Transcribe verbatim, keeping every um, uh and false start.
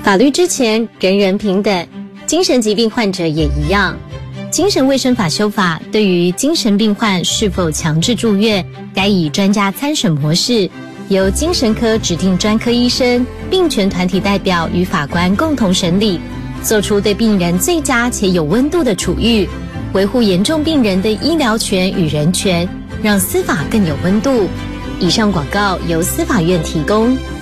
法律之前人人平等，精神疾病患者也一样。精神卫生法修法对于精神病患是否强制住院，该以专家参审模式，由精神科指定专科医生、病权团体代表与法官共同审理，做出对病人最佳且有温度的处遇，维护严重病人的医疗权与人权，让司法更有温度。以上广告由司法院提供。